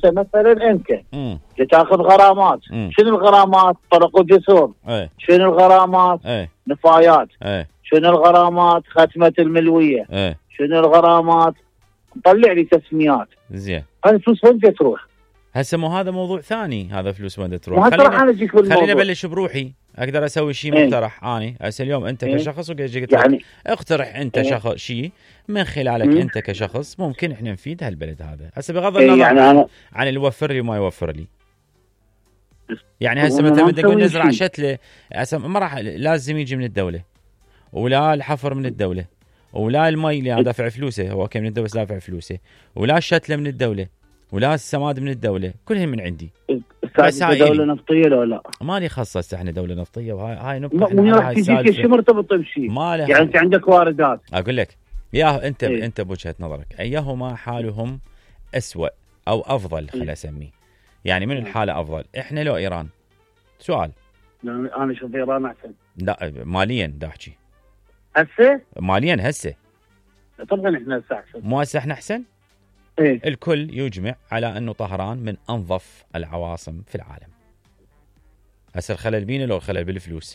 هسه مثلا انت تاخذ غرامات. شنو الغرامات؟ طرق وجسور. شنو الغرامات؟ نفايات. شنو الغرامات؟ ختمة الملوية. شنو الغرامات؟ طلع لي تسميات. زين. هذا فلوس وين تروح؟ هسه مو هذا موضوع ثاني، هذا فلوس وين تروح. خلينا ابلش بروحي، اقدر اسوي شيء مقترح اني هسه اليوم انت كشخص وقلت يعني اقترح انت شخص شيء من خلالك انت كشخص ممكن احنا نفيد هالبلد هذا. هسه بغض النظر يعني عن اللي يوفر لي وما يوفر لي. يعني هسه مثلا بدك تقول نزرع شتله، هسه ما راح لازم يجي من الدوله، ولا الحفر من الدوله، ولا المي اللي انا دافع فلوسه، هو كم من الدوله دافع فلوسه، ولا الشتله من الدوله، ولا السماد من الدوله، كلهم من عندي. بس هاي دولة نفطية لو لا؟ مالي خصص احنا دولة نفطية، وهاي نبقى مو راح تجيك شيء مرتبط بشيء. يعني انت عندك واردات. اقول لك يا انت بوجهة نظرك ايهما حالهم اسوأ او افضل؟ خلينا اسميه يعني من الحالة افضل، احنا لو ايران؟ سؤال. انا اشوف ايران احسن. لا ماليا دا احكي. هسه؟ ماليا هسه. طبعا احنا هسه احسن. مو هسه احنا احسن؟ الكل يجمع على أنه طهران من أنظف العواصم في العالم. هسه الخلل بينا لو الخلل بالفلوس؟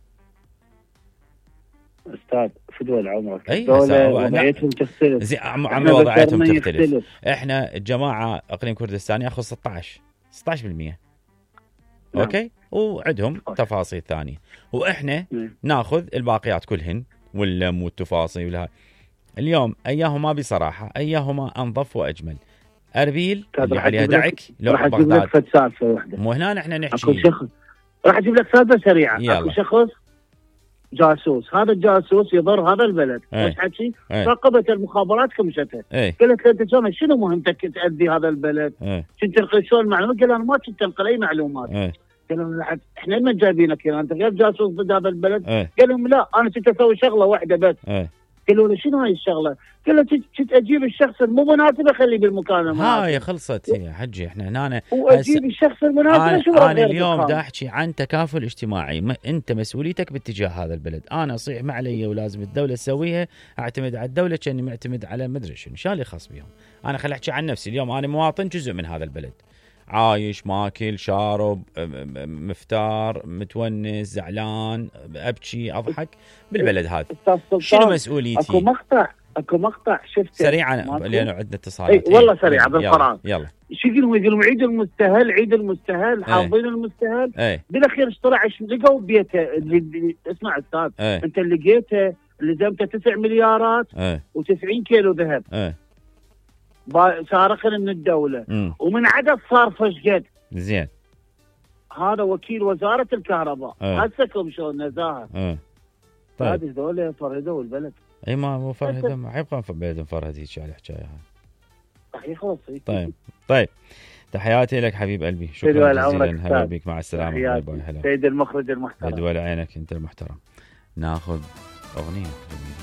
أستاذ في دول عمرك دولة وضعيتهم تختلف. عمر وضعيتهم تختلف. إحنا الجماعة إقليم كردستان يأخذ 16%. أوكي، وعندهم تفاصيل ثانية، وإحنا ناخذ الباقيات كلهن واللم والتفاصيل والها. اليوم ايهما بصراحه ايهما انظف واجمل؟ اربيل اللي عليها دعك لو راح اجيب لك فد سالفه واحده. مو هنا احنا نحكي. اكو شخص راح اجيب لك سالفه سريعه. اكو شخص جاسوس، هذا الجاسوس يضر هذا البلد. ايش حكي؟ راقبت المخابرات كمشتها. قالت له انت شنو مهمتك تأذي هذا البلد؟ كنت تنقل شلون المعلومات؟ قال انا ما كنت انقل اي معلومات. قالوا احنا من جايبينك هنا؟ انت غير جاسوس ضد هذا البلد؟ قال لهم لا، انا كنت اسوي شغله واحده بس. قالوا له شنو هاي الشغله؟ قال له كنت اجيب الشخص المو مناسب اخليه بالمكان المناسب. هاي خلصت هي حجي. احنا هنا واجيب الشخص المناسب. شو انا اليوم دا احكي عن تكافل اجتماعي. انت مسؤوليتك باتجاه هذا البلد، انا اصيح ما علي ولازم الدوله تسويها، اعتمد على الدوله كاني معتمد على مدري شنو، شو اللي خاص بيهم؟ انا خلي احكي عن نفسي. اليوم انا مواطن جزء من هذا البلد، عايش ماكل شارب مفتار متونس زعلان ابكي اضحك بالبلد هذا. شنو مسؤوليتي؟ اكو مقطع شفته سريعا لانه عندنا اتصالات. والله سريعه بالقران. يلا شو يقولون عيد المستهل حافظين المستهل. بالاخير اشترى لقوا بيته اللي اسمع استاذ انت اللي لقيته اللي زمته 9 مليارات و90 كيلو ذهب. سارقا من الدولة ومن عدد صار فشقد. زين. هذا وكيل وزارة الكهرباء. هسكم شلون نزاهة. طيب هذه ذولا فرهدوا البلد. اي ما مو فرهدوا، ما حيبقى بلد فرهد هيك على الحكايه هاي. خلاص. طيب تحياتي لك حبيب قلبي، شكرا جزيلا. هلا بك، مع السلامه. سيد المخرج المحترم. بدول عينك انت المحترم. ناخذ اغنيه.